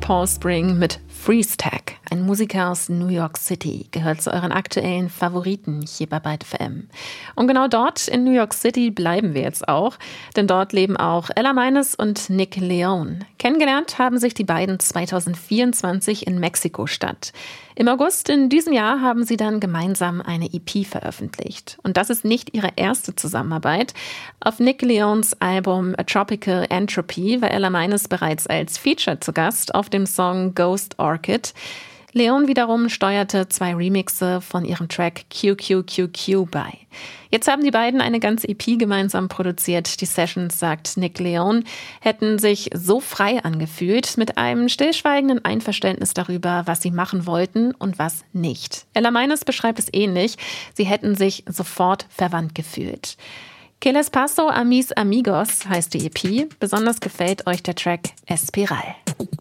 Paul Spring mit Freeze Tag. Ein Musiker aus New York City gehört zu euren aktuellen Favoriten hier bei Byte FM. Und genau dort in New York City bleiben wir jetzt auch, denn dort leben auch Ella Meines und Nick Leone. Kennengelernt haben sich die beiden 2024 in Mexiko-Stadt. Im August in diesem Jahr haben sie dann gemeinsam eine EP veröffentlicht. Und das ist nicht ihre erste Zusammenarbeit. Auf Nick Leones Album A Tropical Entropy war Ella Meines bereits als Feature zu Gast auf dem Song Ghost Orchid. Leone wiederum steuerte 2 Remixe von ihrem Track QQQQ bei. Jetzt haben die beiden eine ganze EP gemeinsam produziert. Die Sessions, sagt Nick Leone, hätten sich so frei angefühlt, mit einem stillschweigenden Einverständnis darüber, was sie machen wollten und was nicht. Ella Meines beschreibt es ähnlich. Sie hätten sich sofort verwandt gefühlt. Que les paso a mis amigos heißt die EP. Besonders gefällt euch der Track Espiral.